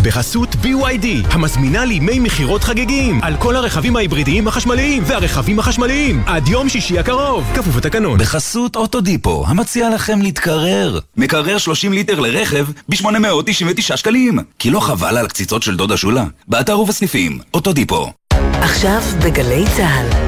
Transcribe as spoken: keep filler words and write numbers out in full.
בחסות בי וואי די, המזמינה לימי מחירות חגיגים על כל הרכבים ההיברידיים החשמליים והרכבים החשמליים עד יום שישי הקרוב, כפוף לתקנון. בחסות אוטודיפו, המציע לכם להתקרר. מקרר שלושים ליטר לרכב ב-שמונה מאות תשעים ותשעה שקלים. כי לא חבל על הקציצות של דודה שולה? באתר ובסניפים, אוטודיפו. עכשיו בגלי צהל.